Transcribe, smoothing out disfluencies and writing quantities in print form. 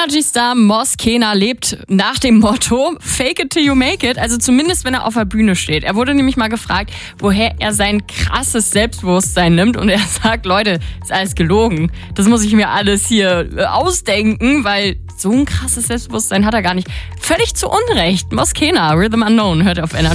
Energy-Star Moz Kena lebt nach dem Motto Fake it till you make it, also zumindest wenn er auf der Bühne steht. Er wurde nämlich mal gefragt, woher er sein krasses Selbstbewusstsein nimmt und er sagt, Leute, ist alles gelogen. Das muss ich mir alles hier ausdenken, weil so ein krasses Selbstbewusstsein hat er gar nicht. Völlig zu Unrecht. Moz Kena, Rhythm Unknown, hört auf Energy.